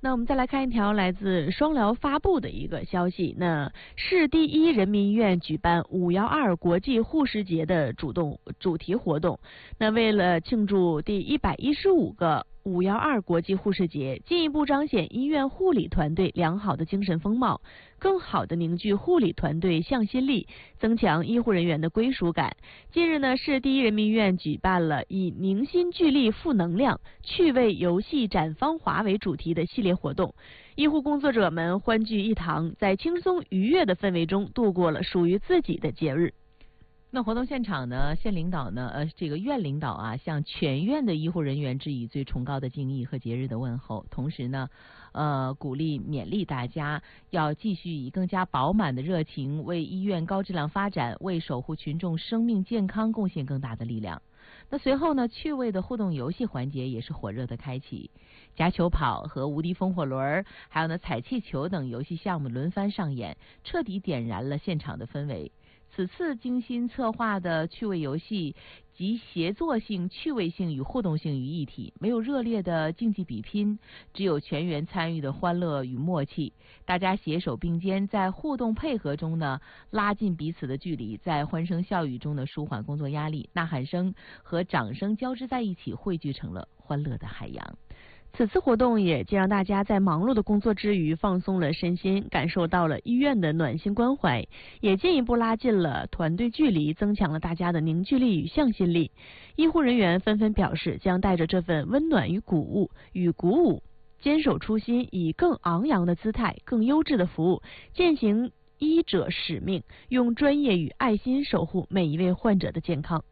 那我们再来看一条来自双疗发布的一个消息。那市第一人民医院举办512国际护士节的主题活动。那为了庆祝第115个512国际护士节，进一步彰显医院护理团队良好的精神风貌，更好地凝聚护理团队向心力，增强医护人员的归属感。近日呢，市第一人民医院举办了以凝心聚力负能量、趣味游戏展芳华为主题的系列活动，医护工作者们欢聚一堂，在轻松愉悦的氛围中度过了属于自己的节日。 那活动现场呢，县领导呢，院领导啊，向全院的医护人员致以最崇高的敬意和节日的问候，同时呢，鼓励勉励大家要继续以更加饱满的热情，为医院高质量发展，为守护群众生命健康贡献更大的力量。那随后呢，趣味的互动游戏环节也是火热的开启，夹球跑和无敌风火轮，还有呢踩气球等游戏项目轮番上演，彻底点燃了现场的氛围。此次精心策划的趣味游戏集协作性、趣味性与互动性于一体，没有热烈的竞技比拼，只有全员参与的欢乐与默契。大家携手并肩，在互动配合中呢，拉近彼此的距离，在欢声笑语中呢，舒缓工作压力，呐喊声和掌声交织在一起，汇聚成了欢乐的海洋。 此次活动也既让大家在忙碌的工作之余放松了身心，感受到了医院的暖心关怀，也进一步拉近了团队距离，增强了大家的凝聚力与向心力。医护人员纷纷表示，将带着这份温暖与鼓舞，坚守初心，以更昂扬的姿态、更优质的服务，践行医者使命，用专业与爱心守护每一位患者的健康。